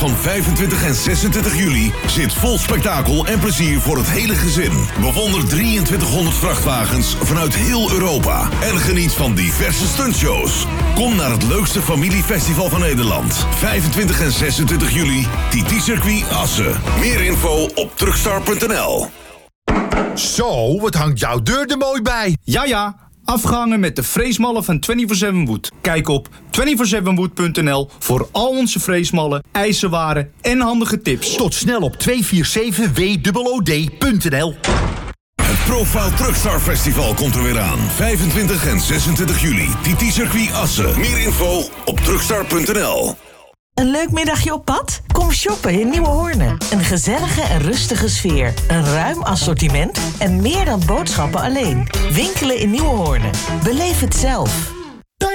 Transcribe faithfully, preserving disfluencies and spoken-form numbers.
van vijfentwintig en zesentwintig juli zit vol spektakel en plezier voor het hele gezin. Bewonder drieëntwintighonderd vrachtwagens vanuit heel Europa en geniet van diverse stuntshows. Kom naar het leukste familiefestival van Nederland. vijfentwintig en zesentwintig juli, T T-circuit Assen. Meer info op truckstar punt n l. Zo, wat hangt jouw deur er mooi bij. Ja, ja. Afgehangen met de freesmallen van vierentwintig zeven Wood. Kijk op vierentwintig zeven wood punt n l voor al onze freesmallen, ijzerwaren en handige tips. Tot snel op tweehonderdzevenenveertig w o d punt n l. Het Profile Truckstar Festival komt er weer aan. vijfentwintig en zesentwintig juli. T T-circuit Assen. Meer info op truckstar punt n l. Een leuk middagje op pad? Kom shoppen in Nieuwe Hoorne. Een gezellige en rustige sfeer. Een ruim assortiment en meer dan boodschappen alleen. Winkelen in Nieuwe Hoorne. Beleef het zelf.